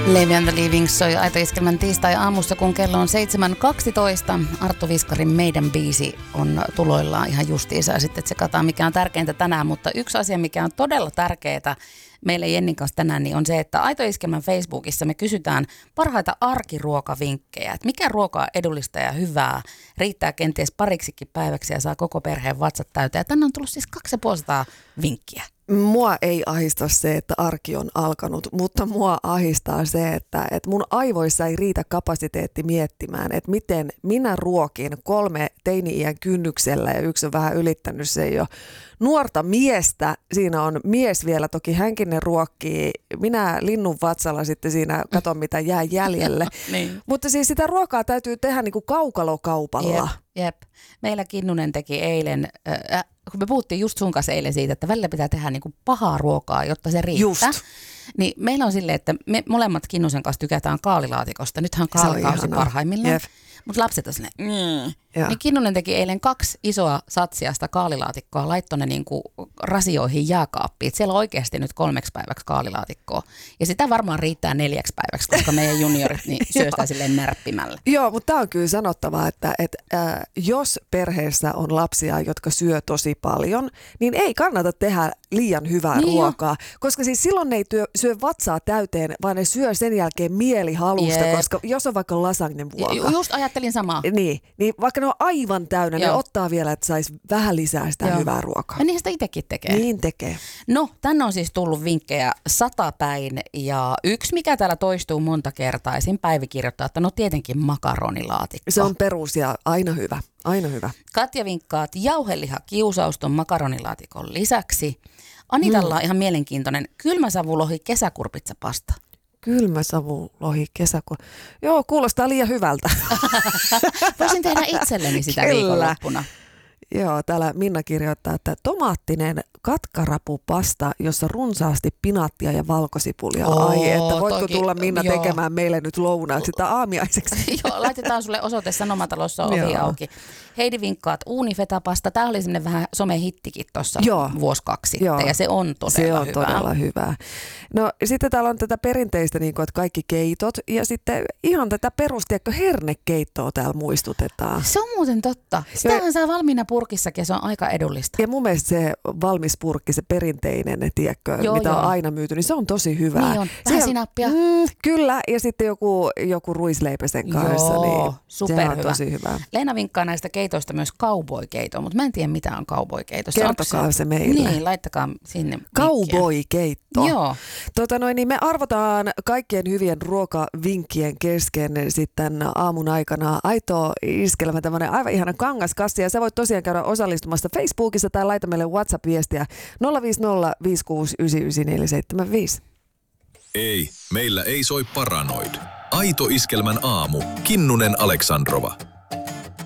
Levi and the Leaving soi Aito Iskelmän tiistai-aamussa, kun kello on 7.12. Arttu Viskarin Meidän biisi on tuloillaan ihan justiinsa ja sitten tsekataan, mikä on tärkeintä tänään. Mutta yksi asia, mikä on todella tärkeää meille Jennin kanssa tänään, niin on se, että Aito Iskelmän Facebookissa me kysytään parhaita arkiruokavinkkejä. Että mikä ruoka on edullista ja hyvää, riittää kenties pariksikin päiväksi ja saa koko perheen vatsat täyteen. Ja tänne on tullut siis 250 vinkkiä. Mua ei ahista se, että arki on alkanut, mutta mua ahistaa se, että mun aivoissa ei riitä kapasiteetti miettimään, että miten minä ruokin 3 teini-iän kynnyksellä ja yksi on vähän ylittänyt se jo nuorta miestä. Siinä on mies vielä, toki hänkin ne ruokkii. Minä linnun vatsalla sitten siinä katon, mitä jää jäljelle. Niin. Mutta siis sitä ruokaa täytyy tehdä niin kuin kaukalokaupalla. Jep. Meillä Kinnunen teki eilen, kun me puhuttiin just sun kanssa eilen siitä, että välillä pitää tehdä niin kuin pahaa ruokaa, jotta se riittää. Just. Niin meillä on silleen, että me molemmat Kinnusen kanssa tykätään kaalilaatikosta. Nythän on kaalikausi parhaimmillaan. Mutta lapset on silleen, Niin Kinnunen teki eilen 2 isoa satsiasta kaalilaatikkoa, laittoi ne niinku rasioihin jääkaappiin. Siellä on oikeasti nyt 3 päiväksi kaalilaatikkoa. Ja sitä varmaan riittää 4 päiväksi, koska meidän juniorit niin syö sitä silleen närppimällä. Joo, mutta tämä on kyllä sanottava, että jos perheessä on lapsia, jotka syö tosi paljon, niin ei kannata tehdä liian hyvää ruokaa. Koska siis silloin ne ei syö vatsaa täyteen, vaan ne syö sen jälkeen mielihalusta, koska jos on vaikka lasagnevuoka. Just ajattelin samaa. Niin vaikka ne on aivan täynnä, ne ottaa vielä, että saisi vähän lisää sitä hyvää ruokaa. Ja niin sitä itsekin tekee. Niin tekee. No, tänne on siis tullut vinkkejä 100 päin ja yksi, mikä täällä toistuu monta kertaa, esim. Päivi kirjoittaa, että no tietenkin makaronilaatikko. Se on perus ja aina hyvä. Aina hyvä. Katja vinkkaat jauhelihakiusauston makaronilaatikon lisäksi. Anitalla on ihan mielenkiintoinen kylmäsavulohi kesäkurpitsapasta. Kylmäsavulohi Joo, kuulostaa liian hyvältä. Voisin tehdä itselleni sitä viikonloppuna. Joo, täällä Minna kirjoittaa, että tomaattinen katkarapupasta, jossa runsaasti pinaattia ja valkosipulia. Ai, että voitko tulla Minna tekemään meille nyt lounaaksi tai aamiaiseksi? Joo, laitetaan sulle osoite Sanomatalossa ovi auki. Heidi vinkkaat uunifetapasta. Tämä oli semmoinen vähän somehittikin tuossa vuosi 2 sitten ja se on todella hyvä. Todella hyvä. No sitten täällä on tätä perinteistä, niin kuin, että kaikki keitot ja sitten ihan tätä perustiekko hernekeittoa täällä muistutetaan. Se on muuten totta. Sitähän saa valmiina purkissakin ja se on aika edullista. Ja mun mielestä se valmis purkki, se perinteinen, tiedätkö, mitä on aina myyty, niin se on tosi hyvää. Niin on, vähän sinappia. Kyllä, ja sitten joku ruisleipä sen kanssa, niin se on tosi hyvää. Leena vinkkaa näistä keitoista myös cowboy-keitoa, mutta mä en tiedä mitä on cowboy-keito. Kertokaa se meille. Niin, laittakaa sinne. Cowboy-keitto. Joo. Niin me arvotaan kaikkien hyvien ruokavinkkien kesken sitten aamun aikana Aito Iskelmä, tämmöinen aivan ihana kangaskassi, ja sä voit tosiaan käydä osallistumassa Facebookissa tai laita meille WhatsApp-viestiä 050 Ei, meillä ei soi paranoid. Aito Iskelmän aamu. Kinnunen Aleksandrova.